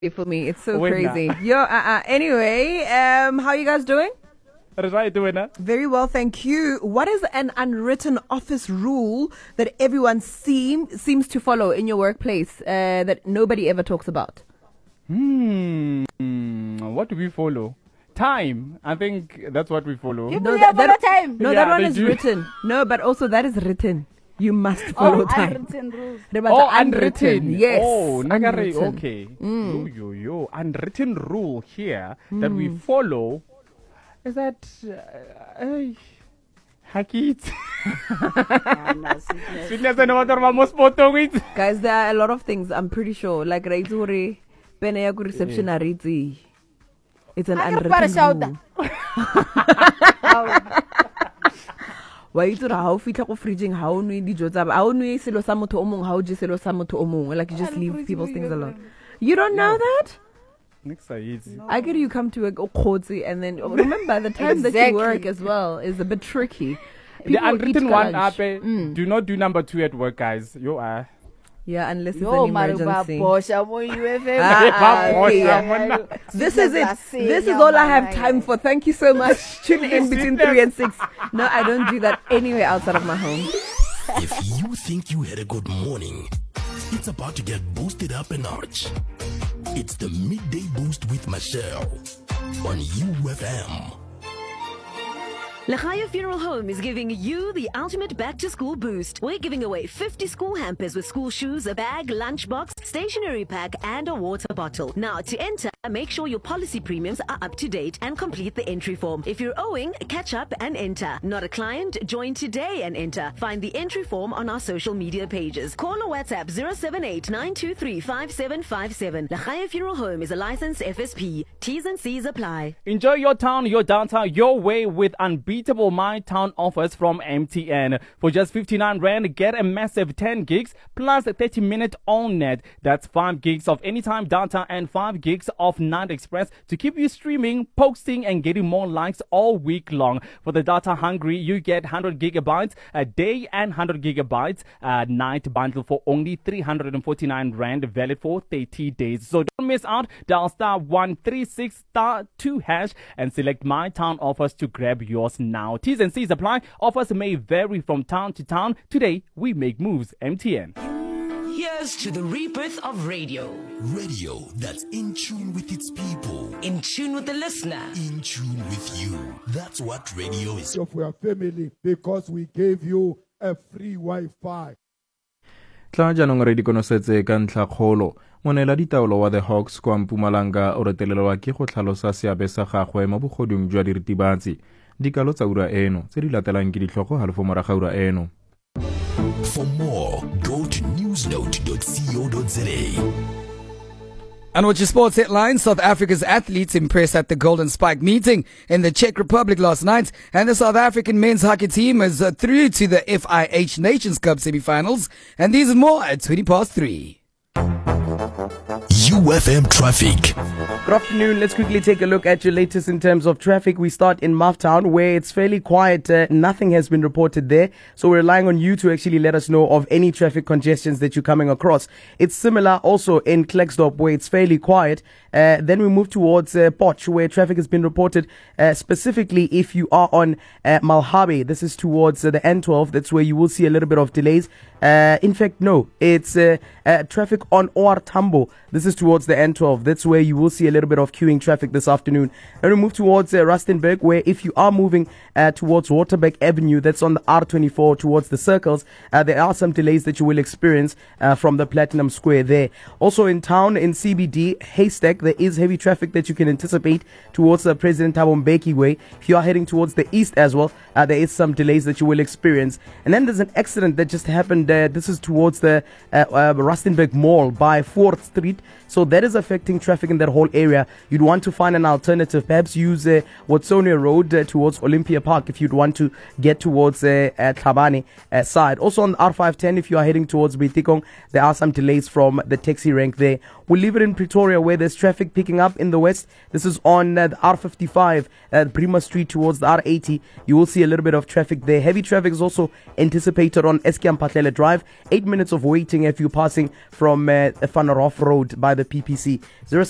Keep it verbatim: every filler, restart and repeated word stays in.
for me. It's so When crazy. Yo, uh, uh, anyway, um, how are you guys doing? Very well, thank you. What is an unwritten office rule that everyone seem, seems to follow in your workplace uh, that nobody ever talks about? Hmm. What do we follow? Time. I think that's what we follow. You No, believe that- that, that- time? No, Yeah, that one they is do. written. No, but also that is written. You must follow Oh, time. unwritten rules. Remember, Oh, the unwritten. Yes. Oh, nagare. unwritten. Okay. Yo, yo, yo. Unwritten rule here that we follow is that. Uh, uh, Hakit. Ah, no, sickness. Sweetness and water, mamos photo with. Guys, there are a lot of things, I'm pretty sure. Like, Raizuri, Peneyaku reception, Arizi. It's an I can unwritten para shoulder. rule. Wa itse ra ha o fitla go fridging ha o nwe dijo tsa ha o nwe selo sa motho o mongwe ha o je selo sa motho o mongwe, like you just leave people's things alone. You don't know that? Next easy. I get you come to a kotsi and then remember the time that you Exactly. work as well is a bit tricky. The People unwritten eat one, lunch. Ape, do not do number two at work, guys. You are. Yeah, unless it's Yo, an Maruba emergency. Bosha, boy, U F M. Ah, ah, okay, yeah. This is it. This is all I have time for. Thank you so much. Tune in between three and six. No, I don't do that anywhere outside of my home. If you think you had a good morning, it's about to get boosted up a notch. It's the Midday Boost with Michelle on U F M. Lechaya Funeral Home is giving you the ultimate back-to-school boost. We're giving away fifty school hampers with school shoes, a bag, lunchbox, stationery pack, and a water bottle. Now, to enter, make sure your policy premiums are up to date and complete the entry form. If you're owing, catch up and enter. Not a client? Join today and enter. Find the entry form on our social media pages. Call or WhatsApp zero seven eight nine two three five seven five seven. Lechaya Funeral Home is a licensed F S P. T's and C's apply. Enjoy your town, your downtown, your way with unbeatable My Town offers from M T N. For just fifty-nine rand, get a massive ten gigs plus thirty minute on net. That's five gigs of anytime data and five gigs of Night Express to keep you streaming, posting, and getting more likes all week long. For the data hungry, you get one hundred gigabytes a day and one hundred gigabytes a night bundle for only three hundred forty-nine rand, valid for thirty days. So don't miss out. Dial star one three six star two hash and select My Town offers to grab yours now. T's and C's apply. Offers may vary from town to town. Today, we make moves. M T N. Here's to the rebirth of radio. Radio that's in tune with its people, In tune with the listener. in tune with you. That's what radio is. of your family because we gave you a free Wi-Fi. tla jaanong re di konosetse ka ntlha kgolo monela ditaolo wa the Hawks kwa Mpumalanga o retelelwa ke go tlhalosa seabe sa gagwe mo bogodung jwa diritibatsi dikalo tsa ura eno tse di latelang ke ditlhogo halofo moraga ura eno. For more, go to newsnote dot co dot za. And with your sports headlines, South Africa's athletes impressed at the Golden Spike meeting in the Czech Republic last night, and the South African men's hockey team is uh, through to the F I H Nations Cup semi-finals. And these and more at twenty past three. U F M traffic. Good afternoon. Let's quickly take a look at your latest in terms of traffic. We start in Mouthtown, where it's fairly quiet. Uh, nothing has been reported there. So we're relying on you to actually let us know of any traffic congestions that you're coming across. It's similar also in Klerksdorp, where it's fairly quiet. Uh, then we move towards uh, Potch, where traffic has been reported, uh, specifically if you are on uh, Malhabe. This is towards uh, the N twelve. That's where you will see a little bit of delays. Uh, in fact, no, it's uh, uh, traffic on O R Tambo. This is towards the N twelve. That's where you will see a little bit of queuing traffic this afternoon. And we move towards uh, Rustenburg, where if you are moving uh, towards Waterbeck Avenue, that's on the R twenty-four towards the circles, uh, there are some delays that you will experience uh, from the Platinum Square there. Also in town, in C B D, Haystack, there is heavy traffic that you can anticipate towards the President Thabo Mbeki way. If you are heading towards the east as well, uh, there is some delays that you will experience. And then there's an accident that just happened. Uh, this is towards the uh, uh, Rustenburg Mall by fourth Street. So that is affecting traffic in that whole area. You'd want to find an alternative. Perhaps use uh, Watsonia Road uh, towards Olympia Park if you'd want to get towards uh, uh, Tlhabane uh, side. Also on R five ten, if you are heading towards Bitikong, there are some delays from the taxi rank there. We'll leave it in Pretoria, where there's traffic picking up in the west. This is on uh, the R fifty-five, uh, Brima Street towards the R eighty. You will see a little bit of traffic there. Heavy traffic is also anticipated on Eskiam Patlele Drive. Eight minutes of waiting if you're passing from uh, Van Roff Road by the P P C.